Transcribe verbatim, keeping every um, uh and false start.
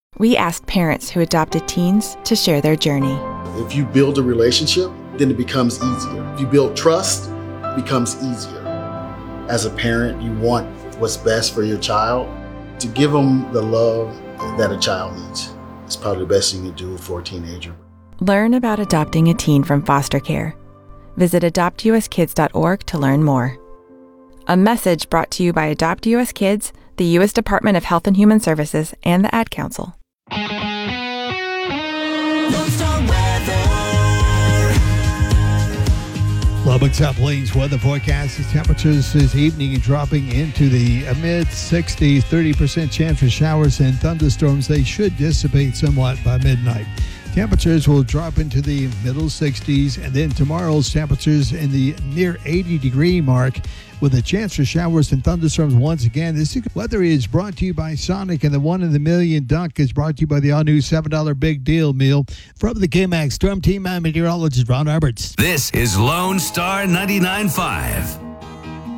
We asked parents who adopted teens to share their journey. If you build a relationship, then it becomes easier. If you build trust, it becomes easier. As a parent, you want what's best for your child. To give them the love that a child needs is probably the best thing you can do for a teenager. Learn about adopting a teen from foster care. Visit adopt u s kids dot org to learn more. A message brought to you by Adopt U S Kids, the U S Department of Health and Human Services, and the Ad Council. Lubbock South Plains weather forecast is temperatures this evening dropping into the mid sixties, thirty percent chance for showers and thunderstorms. They should dissipate somewhat by midnight. Temperatures will drop into the middle sixties, and then tomorrow's temperatures in the near eighty degree mark with a chance for showers and thunderstorms once again. This weather is brought to you by Sonic, and the one in the million dunk is brought to you by the all-new seven dollar Big Deal meal. From the K-Max Storm Team, I'm meteorologist Ron Roberts. This is Lone Star ninety-nine point five.